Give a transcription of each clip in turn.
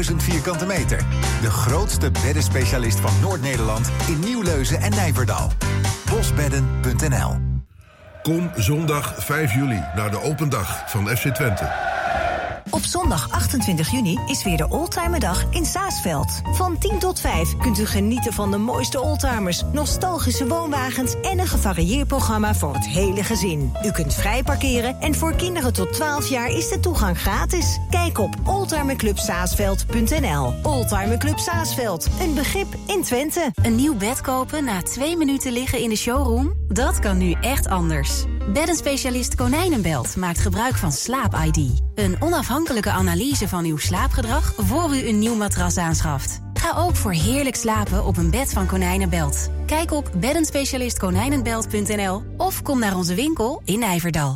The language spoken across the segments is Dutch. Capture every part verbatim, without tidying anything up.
duizend vierkante meter. De grootste beddenspecialist van Noord-Nederland in Nieuwleuzen en Nijverdal. bosbedden punt n l. Kom zondag vijf juli naar de open dag van F C Twente. Op zondag achtentwintig juni is weer de Oldtimerdag in Saasveld. Van tien tot vijf kunt u genieten van de mooiste oldtimers, nostalgische woonwagens en een gevarieerd programma voor het hele gezin. U kunt vrij parkeren en voor kinderen tot twaalf jaar is de toegang gratis. Kijk op oldtimerclub saasveld punt n l. Oldtimer Club Saasveld, een begrip in Twente. Een nieuw bed kopen na twee minuten liggen in de showroom? Dat kan nu echt anders. Beddenspecialist Konijnenbelt maakt gebruik van Slaap I D. Een onafhankelijke analyse van uw slaapgedrag voor u een nieuw matras aanschaft. Ga ook voor heerlijk slapen op een bed van Konijnenbelt. Kijk op beddenspecialist konijnenbelt punt n l of kom naar onze winkel in Nijverdal.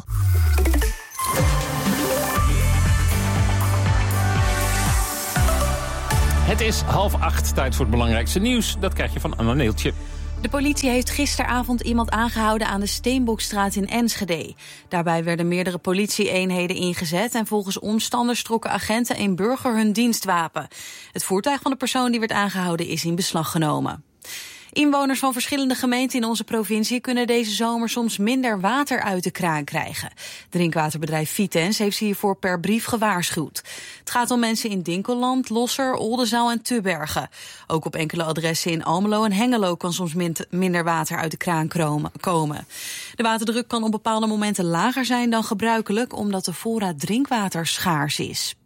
Het is half acht, tijd voor het belangrijkste nieuws. Dat krijg je van Anna Neeltje. De politie heeft gisteravond iemand aangehouden aan de Steenbokstraat in Enschede. Daarbij werden meerdere politie-eenheden ingezet en volgens omstanders trokken agenten en burger hun dienstwapen. Het voertuig van de persoon die werd aangehouden is in beslag genomen. Inwoners van verschillende gemeenten in onze provincie kunnen deze zomer soms minder water uit de kraan krijgen. Drinkwaterbedrijf Vitens heeft ze hiervoor per brief gewaarschuwd. Het gaat om mensen in Dinkeland, Losser, Oldenzaal en Tubbergen. Ook op enkele adressen in Almelo en Hengelo kan soms minder water uit de kraan komen. De waterdruk kan op bepaalde momenten lager zijn dan gebruikelijk, omdat de voorraad drinkwater schaars is.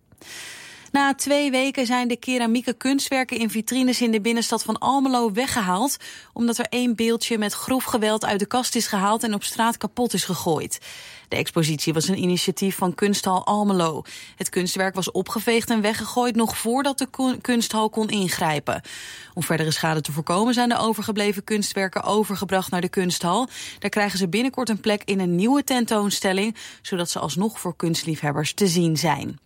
Na twee weken zijn de keramieke kunstwerken in vitrines in de binnenstad van Almelo weggehaald, omdat er één beeldje met grof geweld uit de kast is gehaald en op straat kapot is gegooid. De expositie was een initiatief van Kunsthal Almelo. Het kunstwerk was opgeveegd en weggegooid nog voordat de kunsthal kon ingrijpen. Om verdere schade te voorkomen zijn de overgebleven kunstwerken overgebracht naar de kunsthal. Daar krijgen ze binnenkort een plek in een nieuwe tentoonstelling, zodat ze alsnog voor kunstliefhebbers te zien zijn.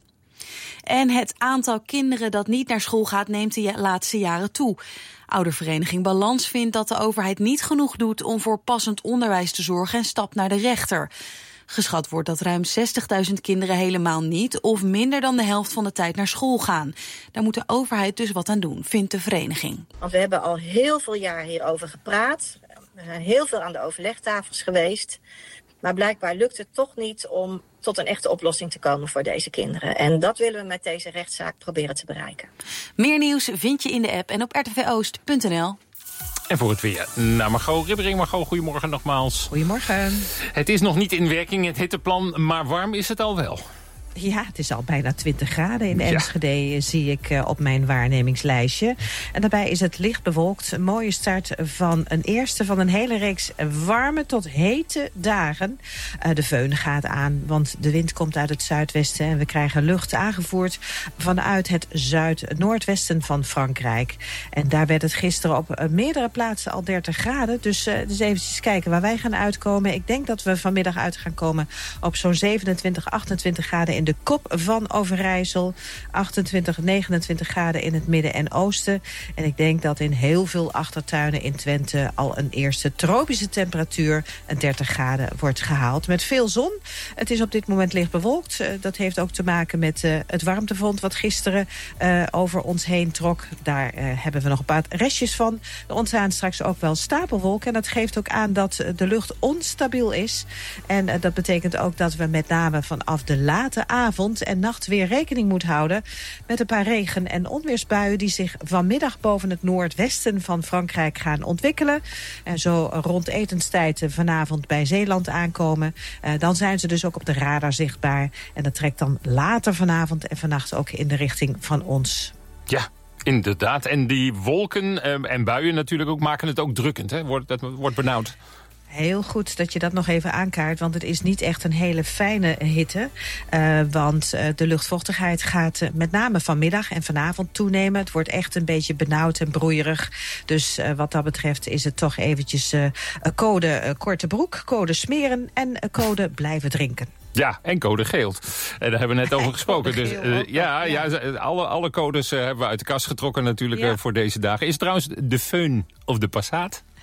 En het aantal kinderen dat niet naar school gaat neemt de laatste jaren toe. Oudervereniging Balans vindt dat de overheid niet genoeg doet om voor passend onderwijs te zorgen en stapt naar de rechter. Geschat wordt dat ruim zestigduizend kinderen helemaal niet of minder dan de helft van de tijd naar school gaan. Daar moet de overheid dus wat aan doen, vindt de vereniging. Want we hebben al heel veel jaar hierover gepraat. Er zijn heel veel aan de overlegtafels geweest. Maar blijkbaar lukt het toch niet om tot een echte oplossing te komen voor deze kinderen. En dat willen we met deze rechtszaak proberen te bereiken. Meer nieuws vind je in de app en op r t v oost punt n l. En voor het weer naar Margot Ribbering. Margot, goedemorgen nogmaals. Goedemorgen. Het is nog niet in werking, het hitteplan, maar warm is het al wel. Ja, het is al bijna twintig graden in Enschede, ja. Zie ik uh, op mijn waarnemingslijstje. En daarbij is het licht bewolkt. Een mooie start van een eerste van een hele reeks warme tot hete dagen. Uh, de föhn gaat aan, want de wind komt uit het zuidwesten en we krijgen lucht aangevoerd vanuit het zuid-noordwesten van Frankrijk. En daar werd het gisteren op uh, meerdere plaatsen al dertig graden. Dus, uh, dus eventjes kijken waar wij gaan uitkomen. Ik denk dat we vanmiddag uit gaan komen op zo'n zevenentwintig, achtentwintig graden in de kop van Overijssel, achtentwintig, negenentwintig graden in het midden en oosten. En ik denk dat in heel veel achtertuinen in Twente al een eerste tropische temperatuur, een dertig graden, wordt gehaald. Met veel zon. Het is op dit moment licht bewolkt. Uh, dat heeft ook te maken met uh, het warmtefront wat gisteren uh, over ons heen trok. Daar uh, hebben we nog een paar restjes van. Er ontstaan straks ook wel stapelwolken. En dat geeft ook aan dat uh, de lucht onstabiel is. En uh, dat betekent ook dat we met name vanaf de late avond en nacht weer rekening moet houden met een paar regen- en onweersbuien die zich vanmiddag boven het noordwesten van Frankrijk gaan ontwikkelen. En zo rond etenstijd vanavond bij Zeeland aankomen. Uh, dan zijn ze dus ook op de radar zichtbaar. En dat trekt dan later vanavond en vannacht ook in de richting van ons. Ja, inderdaad. En die wolken um, en buien natuurlijk ook maken het ook drukkend. Hè? Wordt, dat wordt benauwd. Heel goed dat je dat nog even aankaart, want het is niet echt een hele fijne hitte. Uh, want uh, de luchtvochtigheid gaat uh, met name vanmiddag en vanavond toenemen. Het wordt echt een beetje benauwd en broeierig. Dus uh, wat dat betreft is het toch eventjes uh, code uh, korte broek, code smeren en uh, code blijven drinken. Ja, en code geel. En daar hebben we net over gesproken. Dus uh, ja, ja. ja alle, alle codes uh, hebben we uit de kast getrokken natuurlijk ja. uh, voor deze dagen. Is het trouwens de föhn of de Passat?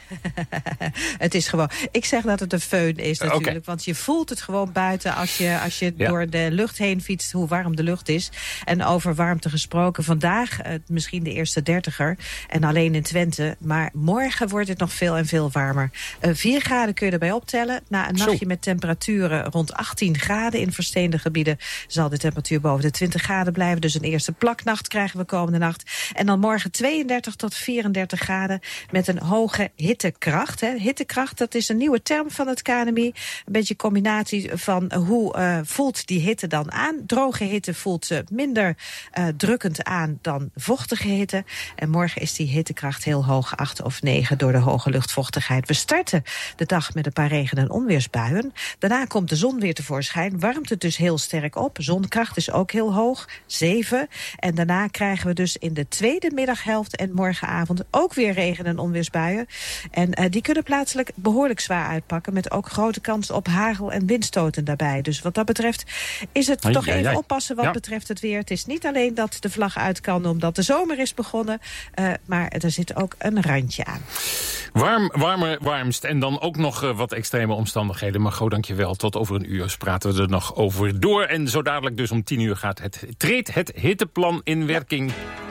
Het is gewoon... Ik zeg dat het een föhn is natuurlijk. Okay. Want je voelt het gewoon buiten als je, als je ja. door de lucht heen fietst... hoe warm de lucht is. En over warmte gesproken. Vandaag uh, misschien de eerste dertiger. En alleen in Twente. Maar morgen wordt het nog veel en veel warmer. Uh, vier graden kun je erbij optellen. Na een nachtje Zo. met temperaturen rond achttien graden. In versteende gebieden zal de temperatuur boven de twintig graden blijven. Dus een eerste plaknacht krijgen we komende nacht. En dan morgen tweeëndertig tot vierendertig graden. Met een hoge hittekracht. Hè. Hittekracht, dat is een nieuwe term van het K N M I. Een beetje een combinatie van hoe uh, voelt die hitte dan aan. Droge hitte voelt uh, minder uh, drukkend aan dan vochtige hitte. En morgen is die hittekracht heel hoog, acht of negen, door de hoge luchtvochtigheid. We starten de dag met een paar regen- en onweersbuien. Daarna komt de zon weer tevoorschijn. Warmt het dus heel sterk op. Zonkracht is ook heel hoog, zeven. En daarna krijgen we dus in de tweede middaghelft en morgenavond ook weer regen- en onweersbuien. En uh, die kunnen plaatselijk behoorlijk zwaar uitpakken, met ook grote kans op hagel- en windstoten daarbij. Dus wat dat betreft is het ai, toch ai, even ai. oppassen wat ja. betreft het weer. Het is niet alleen dat de vlag uit kan omdat de zomer is begonnen, uh, maar er zit ook een randje aan. Warm, warmer, warmst en dan ook nog uh, wat extreme omstandigheden. Margot, dank je wel. Tot over een uur praten we er nog over door. En zo dadelijk dus om tien uur gaat het, treedt het hitteplan in werking.